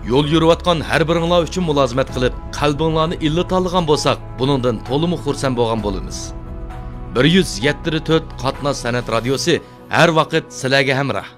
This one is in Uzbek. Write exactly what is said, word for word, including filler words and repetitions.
yo'l yurayotgan har biringlar uchun mulozimat qilib, qalbinglarni illit olgan bo'lsak, buningdan to'liq xursand bo'lgan bo'lamiz. bir yuz yetti to'rt Qatnoz san'at radiosi har vaqt sizlarga hamroh.